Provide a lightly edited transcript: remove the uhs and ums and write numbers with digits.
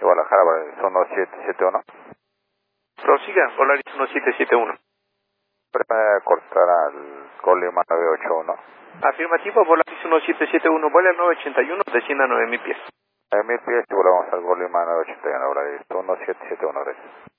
Guadalajara, Volaris 1771. Prosiga, Volaris 1771. Puede cortar al Colima 981. Afirmativo, Volaris 1771, vuela al 981, descienda a 9000 pies. 9000 pies y volvamos al Colima 981, Volaris 1771, gracias.